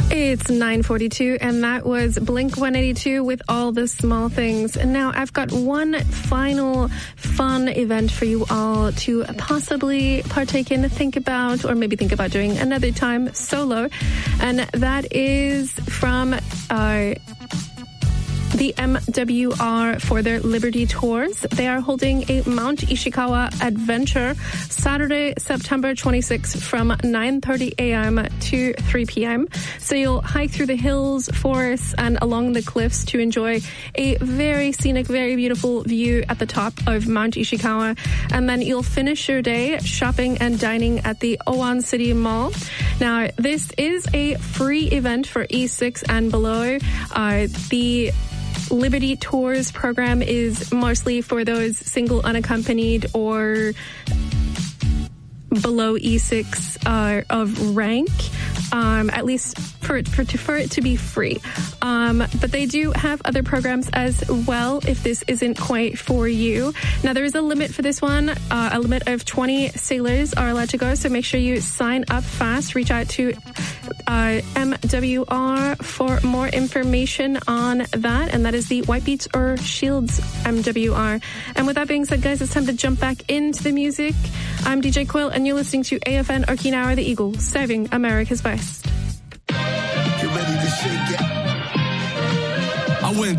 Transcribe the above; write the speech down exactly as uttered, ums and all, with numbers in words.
It's nine forty-two, and that was Blink one eighty-two with All the Small Things. And now I've got one final fun event for you all to possibly partake in, think about, or maybe think about doing another time solo. And that is from uh, the M W R for their Liberty Tours. They are holding a Mount Ishikawa Adventure Saturday, September twenty-sixth from nine thirty a.m. to three p.m. So you'll hike through the hills, forests, and along the cliffs to enjoy a very scenic, very beautiful view at the top of Mount Ishikawa. And then you'll finish your day shopping and dining at the Owan City Mall. Now, this is a free event for E six and below. Uh, the Liberty Tours program is mostly for those single, unaccompanied, or below E six uh, of rank, um, at least for it, for, for it to be free. Um, but they do have other programs as well if this isn't quite for you. Now, there is a limit for this one. Uh, a limit of twenty sailors are allowed to go, so make sure you sign up fast. Reach out to uh, M W R for more information on that, and that is the Whitebeach or Shields M W R. And with that being said, guys, it's time to jump back into the music. I'm D J Quill, and you're listening to A F N Okinawa The Eagle, serving America's best.